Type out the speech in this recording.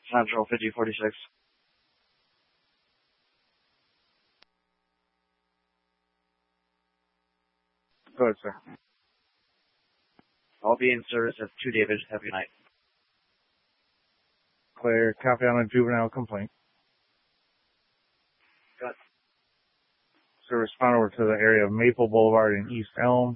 Central 5046. Go ahead, sir. I'll be in service at 2 David. Have a good night. Clear. Copy on a juvenile complaint. Good. So respond over to the area of Maple Boulevard and East Elm.